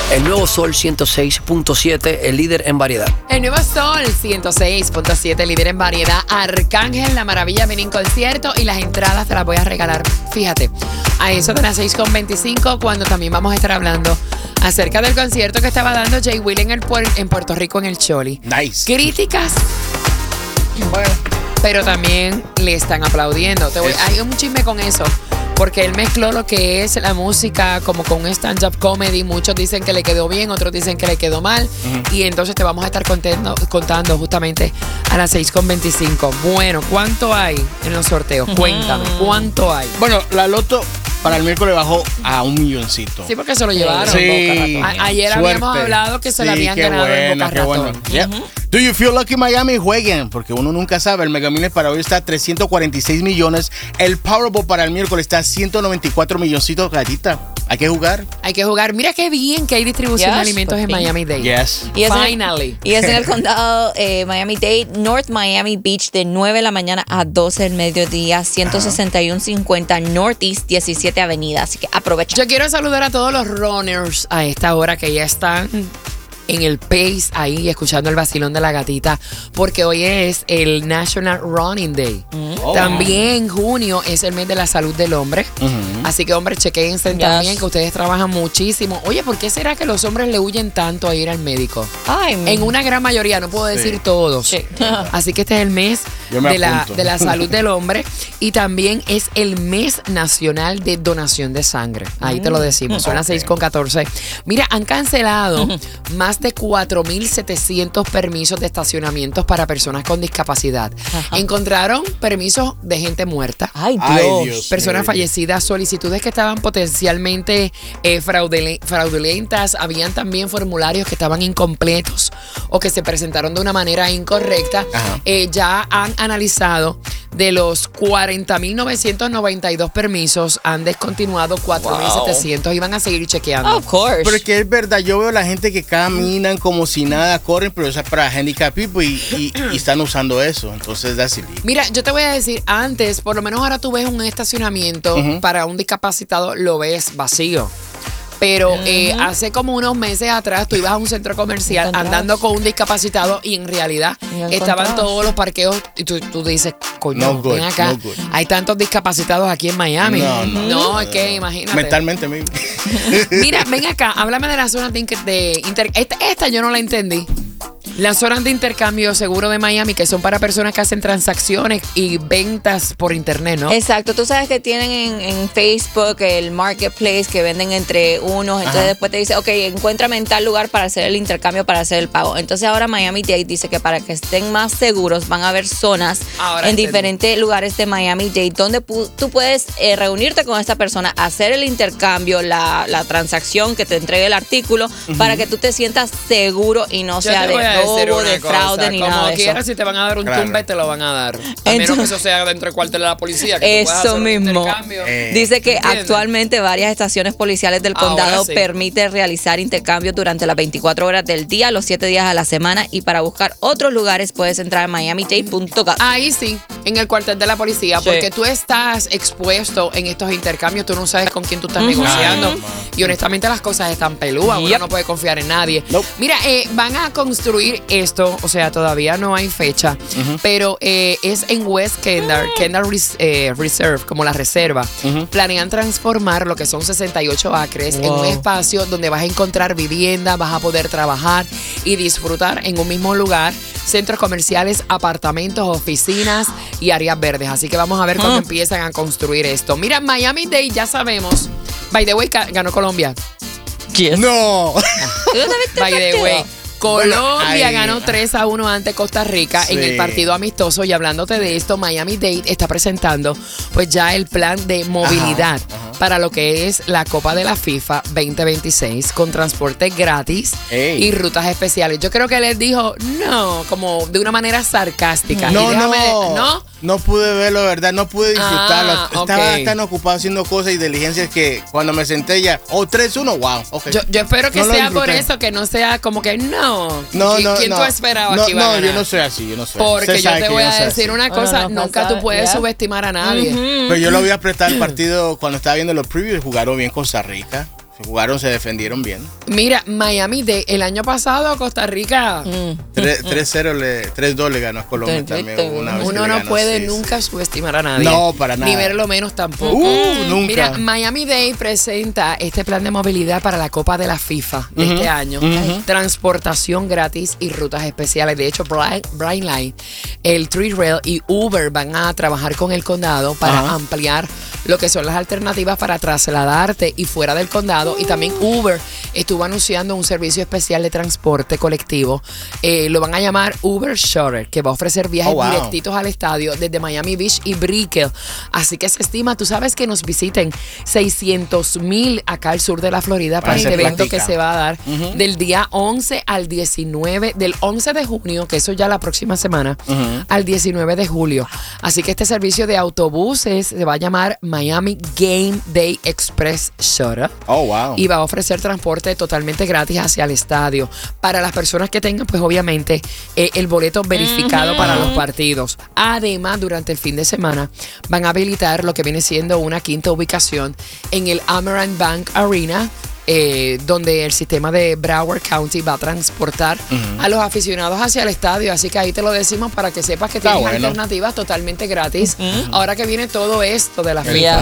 El nuevo Sol 106.7, el líder en variedad. El nuevo Sol 106.7, líder en variedad. Arcángel, La Maravilla, viene en concierto y las entradas te las voy a regalar. Fíjate, a eso de las 6:25, cuando también vamos a estar hablando acerca del concierto que estaba dando Jay Will en Puerto Rico, en el Choli. Nice. Críticas, Bueno, pero también le están aplaudiendo. Hay un chisme con eso. Porque él mezcló lo que es la música como con un stand-up comedy. Muchos dicen que le quedó bien, otros dicen que le quedó mal. Y entonces te vamos a estar contando justamente a las 6:25. Bueno, ¿cuánto hay en los sorteos? Cuéntame, ¿cuánto hay? bueno, la loto para el miércoles bajó a 1 milloncito. Sí, porque se lo llevaron. Sí. Ayer Suerte. habíamos hablado que se lo habían qué ganado en bueno, Boca qué bueno. Ratón. Yeah. Do you feel lucky Miami? Jueguen, porque uno nunca sabe. El Mega Millions para hoy está a 346 millones. El Powerball para el miércoles está a 194 milloncitos, gatita. Hay que jugar. Hay que jugar. Mira qué bien que hay distribución de alimentos en Miami-Dade. Yes. Y es Finally. Y es en el condado Miami-Dade, North Miami Beach, de 9 de la mañana a 12 del mediodía, 16150 Northeast 17 Avenida. Así que aprovecha. Yo quiero saludar a todos los runners a esta hora que ya están en el pace ahí escuchando el vacilón de la gatita, porque hoy es el National Running Day. También junio es el mes de la salud del hombre. Así que, hombres, chequéense también, que ustedes trabajan muchísimo. Oye, ¿por qué será que los hombres le huyen tanto a ir al médico? Ay, En una gran mayoría, no puedo decir todos. Sí. Así que este es el mes Yo me de la apunto. salud del hombre, y también es el mes nacional de donación de sangre. Ahí te lo decimos. Son las 6:14. Mira, han cancelado más de 4,700 permisos de estacionamientos para personas con discapacidad. Encontraron permisos de gente muerta. Ay, Ay, Dios. Dios. Personas fallecidas, solicitudes que estaban potencialmente fraudulentas, habían también formularios que estaban incompletos o que se presentaron de una manera incorrecta. Ya han analizado, de los 40,992 permisos, han descontinuado 4,700 y van a seguir chequeando. Of course. Pero es que es verdad, yo veo a la gente que caminan como si nada, corren, pero eso es para handicap people y están usando eso. Entonces, that's illegal. Mira, yo te voy a decir, antes, por lo menos ahora tú ves un estacionamiento para un discapacitado, lo ves vacío. Pero hace como unos meses atrás tú ibas a un centro comercial andando con un discapacitado y en realidad estaban todos los parqueos y tú dices, coño, No good, ven acá, no good. hay tantos discapacitados aquí en Miami. No, es que imagínate. Mentalmente, maybe. Mira, ven acá, háblame de las zonas de intercambio. Esta yo no la entendí. Las zonas de intercambio seguro de Miami, que son para personas que hacen transacciones y ventas por internet, ¿no? Exacto, tú sabes que tienen en Facebook el marketplace que venden entre unos, entonces después te dice, ok, encuéntrame en tal lugar para hacer el intercambio, para hacer el pago. Entonces ahora Miami-Dade dice que para que estén más seguros van a haber zonas diferentes lugares de Miami-Dade donde tú puedes reunirte con esta persona, hacer el intercambio, la transacción, que te entregue el artículo, para que tú te sientas seguro y no sea de robo, de fraude ni nada de eso. Quieras, si te van a dar un tumbe, te lo van a dar. A menos que eso sea dentro del cuartel de la policía. Que tú puedas Eso hacer un mismo. intercambio. Dice que ¿Entiendes? actualmente varias estaciones policiales del Ahora condado sí. permiten realizar intercambios durante las 24 horas del día, los 7 días a la semana, y para buscar otros lugares puedes entrar a miamidade.gov. Ahí sí, en el cuartel de la policía, Sí. porque tú estás expuesto en estos intercambios, tú no sabes con quién tú estás negociando. Y honestamente las cosas están pelúas, uno no puede confiar en nadie. Nope. Mira, van a construir esto, o sea, todavía no hay fecha, pero es en West Kendall, Reserve, como la reserva. Planean transformar lo que son 68 acres en un espacio donde vas a encontrar vivienda, vas a poder trabajar y disfrutar en un mismo lugar centros comerciales, apartamentos, oficinas y áreas verdes. Así que vamos a ver cuándo empiezan a construir esto. Mira, Miami-Dade, ya sabemos. By the way, ganó Colombia. No. By the way. Colombia Bueno, ganó 3-1 ante Costa Rica en el partido amistoso. Y hablándote de esto, Miami-Dade está presentando pues ya el plan de movilidad para lo que es la Copa de la FIFA 2026 con transporte gratis y rutas especiales. Yo creo que él dijo no, como de una manera sarcástica. No pude verlo, ¿verdad? No pude disfrutarlo. Estaba ok. tan ocupado haciendo cosas y diligencias que cuando me senté ya, 3-1, wow. Okay. Yo espero que No lo sea por disfruté. eso, que no sea como que no. ¿Quién no. tú esperabas No, que iba a ganar? yo no soy así, yo no soy así. Porque Usted yo sabe te que voy yo a soy decir así. una cosa, no, nunca tú puedes subestimar a nadie. Pero yo lo voy a prestar el partido cuando estaba viendo los previews, jugaron bien Costa Rica. Jugaron, se defendieron bien. Mira, Miami-Dade, el año pasado Costa Rica. 3-2 le ganó a Colombia también. Una vez Uno que le no ganó, sí, puede sí. nunca subestimar a nadie. No, para nada. Ni verlo menos tampoco. Nunca. Mira, Miami-Dade presenta este plan de movilidad para la Copa de la FIFA de este año. Transportación gratis y rutas especiales. De hecho, Bright Line, el Tree Rail y Uber van a trabajar con el condado para ampliar lo que son las alternativas para trasladarte y fuera del condado. Y también Uber estuvo anunciando un servicio especial de transporte colectivo. Lo van a llamar Uber Shuttle, que va a ofrecer viajes directitos al estadio desde Miami Beach y Brickell. Así que se estima, tú sabes, que nos visiten 600,000 acá al sur de la Florida para este evento que se va a dar del día 11 al 19, del 11 de junio, que eso ya la próxima semana, al 19 de julio. Así que este servicio de autobuses se va a llamar Miami Game Day Express Shuttle. Y va a ofrecer transporte totalmente gratis hacia el estadio para las personas que tengan, pues obviamente, el boleto verificado para los partidos. Además, durante el fin de semana van a habilitar lo que viene siendo una quinta ubicación en el Amerant Bank Arena, donde el sistema de Broward County va a transportar a los aficionados hacia el estadio. Así que ahí te lo decimos para que sepas que tienes alternativas totalmente gratis. Ahora que viene todo esto de la FIFA.